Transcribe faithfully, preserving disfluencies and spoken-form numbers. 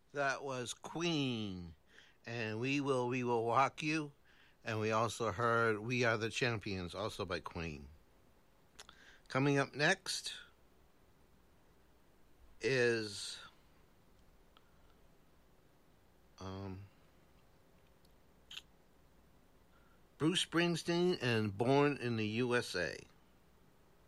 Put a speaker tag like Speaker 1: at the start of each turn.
Speaker 1: That was Queen, and we will we will rock you. And we also heard "We Are the Champions," also by Queen. Coming up next is um, Bruce Springsteen and "Born in the U S A."